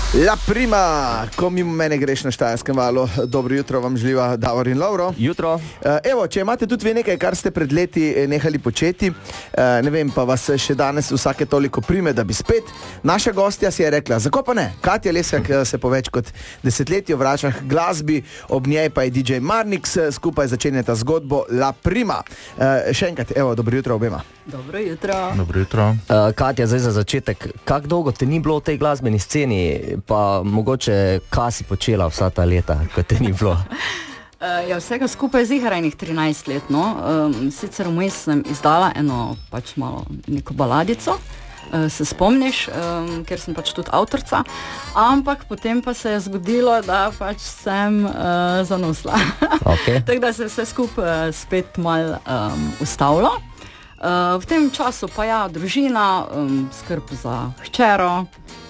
La prima, ko mimo mene greš na Štajerskem valu. Dobro jutro vam želiva Davor in Lovro. Jutro. Evo, če imate tudi vi nekaj, kar ste pred leti nehali početi, ne vem, pa vas še danes vsake toliko prime, da bi spet. Naša gostja si je rekla, zakaj pa ne? Katja Lesjak se po več kot desetletju vrača k glasbi, ob njej pa je DJ Marnix, skupaj začenjata zgodbo La Prima. Še enkrat, evo, dobro jutro obema. Dobro jutro. Dobro jutro. Katja, zdaj za začetek, kako dolgo te ni bilo v tej glasbeni sceni, pa mogoče kaj si počela vsa ta leta, ko te ni bilo? Ja, vsega skupaj zihranih 13 let, no. Sicer vmes sem izdala eno pač malo neko baladico, se spomniš, ker sem pač tudi avtorica, ampak potem pa se je zgodilo, da pač sem zanosla. Okay. Tako da se vse skupaj spet malo ustavilo. V tem času pa ja, družina, skrb za hčero,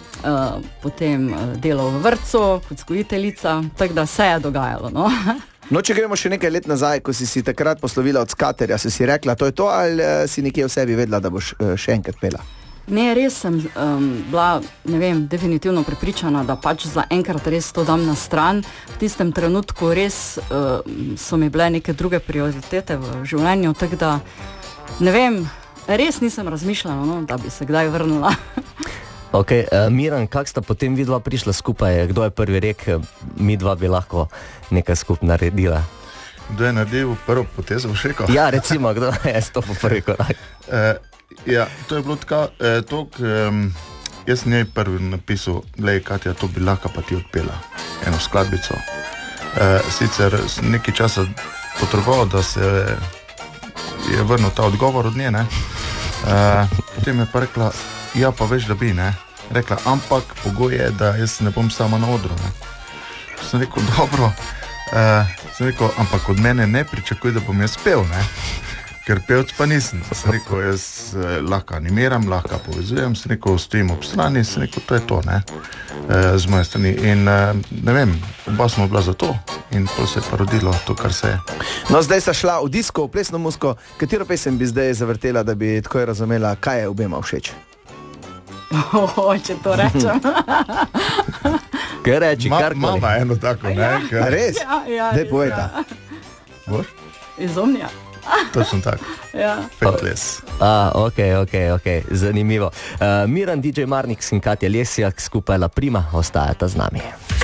potem delo v vrtcu kot vzgojiteljica, tako da se je dogajalo, no. No, če gremo še nekaj let nazaj, ko si takrat poslovila od skaterja, si rekla, to je to, ali si nekje v sebi vedela, da boš še enkrat pela? Ne, res sem bila, ne vem, definitivno prepričana, da pač za enkrat res to dam na stran. V tistem trenutku res so mi bile neke druge prioritete v življenju, tako da, ne vem, res nisem razmišljala, no, da bi se kdaj vrnila. Ok, Miran, kak sta potem vidva prišla skupaj? Kdo je prvi rekel, mi dva bi lahko nekaj skupaj naredila? Kdo je naredil prvo potezo v šeko? Ja, recimo, kdo je stopil prvi korak? Ja, to je bilo tako, jaz sem njej prvi napisal, glej, Katja, to bi lahko pa ti odpela, eno skladbico. Sicer nekaj časa potreboval, da se je vrnil ta odgovor od nje, ne? Potem je pa rekla, ja, pa veš, da bi, ne? Rekla, ampak pogoj je, da jaz ne bom sama na odru, ne? Sem rekel, dobro, ampak od mene ne pričakuj, da bom jaz pel, ne? Ker pevc pa nisem. Sem rekel, jaz lahko animiram, lahko povezujem, sem rekel, stojim ob strani, sem rekel, to je to, ne? Z moje strani. In ne vem, oba smo bila za to in to se je pa rodilo, to, kar se je. No, zdaj sta šla v disko, v plesno muziko. Katero pesem bi zdaj zavrtela, da bi tako razumela, kaj je obema všeč? Če to rečem. Kaj reči, karkoli? Mama eno tako, ne? Ja. Res? Ja, Daj povejta. Boš? Iz Omnija. Točno tako. Ja. Fitness. Ok, zanimivo. Miran, DJ Marnix in Katja Lesjak, skupaj La Prima, ostajata z nami.